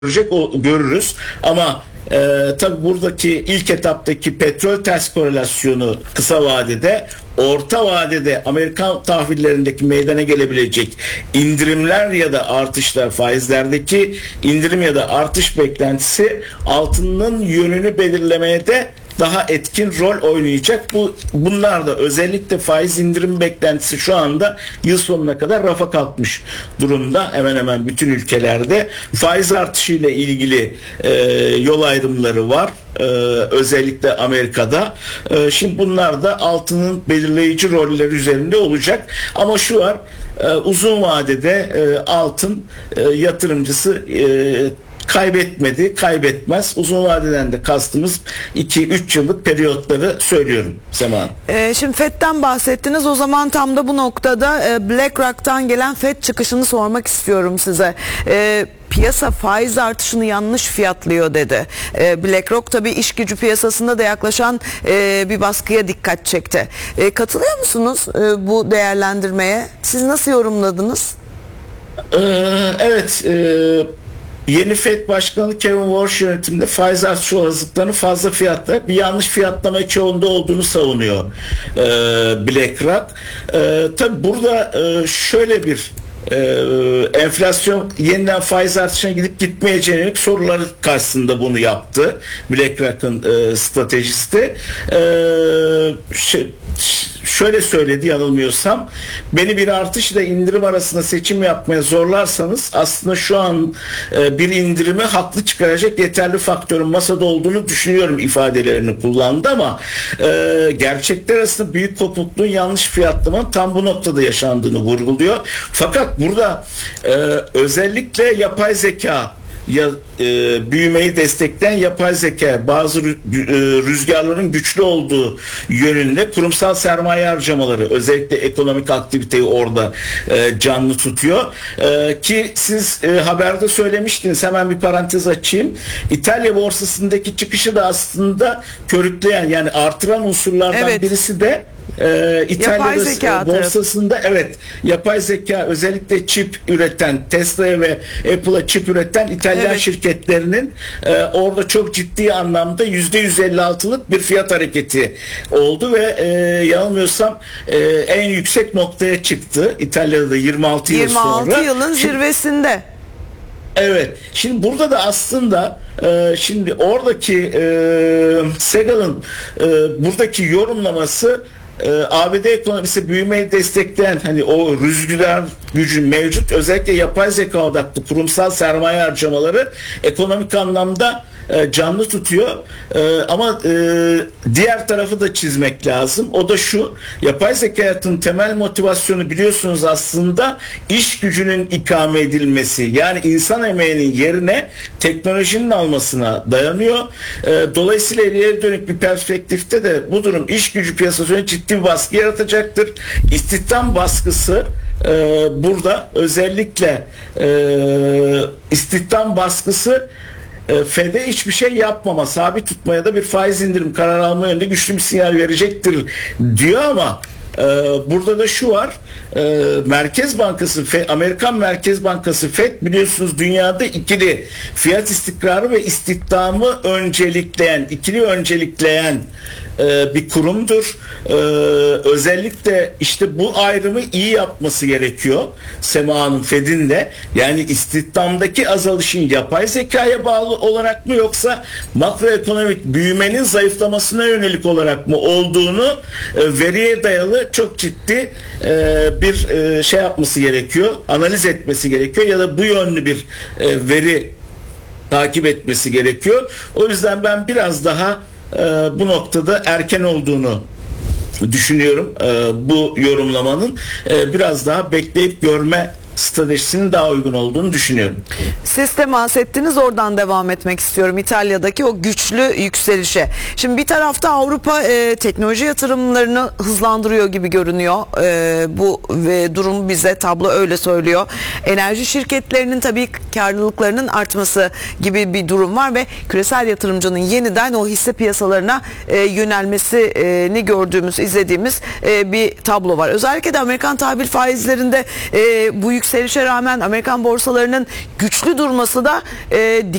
görürüz ama tabii buradaki ilk etaptaki petrol ters korelasyonu kısa vadede, orta vadede Amerikan tahvillerindeki meydana gelebilecek indirimler ya da artışlar, faizlerdeki indirim ya da artış beklentisi altının yönünü belirlemeye de daha etkin rol oynayacak. Bunlar da özellikle faiz indirim beklentisi şu anda yıl sonuna kadar rafa kalkmış durumda. Hemen hemen bütün ülkelerde faiz artışıyla ilgili yol ayrımları var. Özellikle Amerika'da. Şimdi bunlar da altının belirleyici rolleri üzerinde olacak. Ama şu var, uzun vadede altın yatırımcısı kaybetmedi, kaybetmez. Uzun vadeden de kastımız 2-3 yıllık periyotları söylüyorum Sema. Şimdi FED'den bahsettiniz. O zaman tam da bu noktada BlackRock'tan gelen FED çıkışını sormak istiyorum size. Piyasa faiz artışını yanlış fiyatlıyor dedi. BlackRock tabii iş gücü piyasasında da yaklaşan bir baskıya dikkat çekti. Katılıyor musunuz bu değerlendirmeye? Siz nasıl yorumladınız? Evet. Yeni FED Başkanı Kevin Warsh yönetiminde faiz artışı olasılıklarını fazla fiyatla bir yanlış fiyatlama çoğunda olduğunu savunuyor BlackRock. Tabi burada şöyle bir enflasyon yeniden faiz artışına gidip gitmeyeceğine yönelik soruları karşısında bunu yaptı. BlackRock'ın stratejisti. Şöyle söyledi yanılmıyorsam, beni bir artış ile indirim arasında seçim yapmaya zorlarsanız aslında şu an bir indirimi haklı çıkaracak yeterli faktörün masada olduğunu düşünüyorum ifadelerini kullandı ama gerçekler arasında büyük kopukluğun yanlış fiyatlamanın tam bu noktada yaşandığını vurguluyor. Fakat burada özellikle yapay zeka büyümeyi destekleyen yapay zeka, bazı rüzgarların güçlü olduğu yönünde kurumsal sermaye harcamaları özellikle ekonomik aktiviteyi orada canlı tutuyor. Ki siz haberde söylemiştiniz, hemen bir parantez açayım. İtalya borsasındaki çıkışı da aslında körükleyen, yani artıran unsurlardan birisi de İtalya borsasında yapay zeka, özellikle çip üreten, Tesla'ya ve Apple'a çip üreten İtalyan şirketlerinin orada çok ciddi anlamda %156'lık bir fiyat hareketi oldu ve yanılmıyorsam en yüksek noktaya çıktı İtalya'da da 26 yıl sonra. 26 yılın zirvesinde. Evet. Şimdi burada da aslında şimdi oradaki Segal'ın buradaki yorumlaması, ABD ekonomisi büyümeyi destekleyen, hani o rüzgar gücü mevcut, özellikle yapay zeka odaklı kurumsal sermaye harcamaları ekonomik anlamda canlı tutuyor. Ama diğer tarafı da çizmek lazım. O da şu: yapay zekanın temel motivasyonu biliyorsunuz aslında iş gücünün ikame edilmesi, yani insan emeğinin yerine teknolojinin almasına dayanıyor. Dolayısıyla ileriye dönük bir perspektifte de bu durum iş gücü piyasasına ciddi bir baskı yaratacaktır. İstihdam baskısı burada özellikle istihdam baskısı FED'e hiçbir şey yapmama, sabit tutmaya da bir faiz indirim kararı alma yönünde güçlü bir sinyal verecektir diyor ama burada da şu var, Merkez Bankası, Amerikan Merkez Bankası FED biliyorsunuz dünyada ikili fiyat istikrarı ve istihdamı ikili öncelikleyen bir kurumdur. Özellikle işte bu ayrımı iyi yapması gerekiyor Sema'nın, FED'in de. Yani istihdamdaki azalışın yapay zekaya bağlı olarak mı yoksa makroekonomik büyümenin zayıflamasına yönelik olarak mı olduğunu veriye dayalı çok ciddi bir şey yapması gerekiyor. Analiz etmesi gerekiyor ya da bu yönlü bir veri takip etmesi gerekiyor. O yüzden ben biraz daha bu noktada erken olduğunu düşünüyorum. Bu yorumlamanın biraz daha bekleyip görme stratejisinin daha uygun olduğunu düşünüyorum. Siz temas ettiniz, oradan devam etmek istiyorum. İtalya'daki o güçlü yükselişe. Şimdi bir tarafta Avrupa teknoloji yatırımlarını hızlandırıyor gibi görünüyor. Bu durum bize, tablo öyle söylüyor. Enerji şirketlerinin tabii karlılıklarının artması gibi bir durum var ve küresel yatırımcının yeniden o hisse piyasalarına yönelmesini gördüğümüz, izlediğimiz bir tablo var. Özellikle de Amerikan tahvil faizlerinde bu yükselişe rağmen Amerikan borsalarının güçlü durması da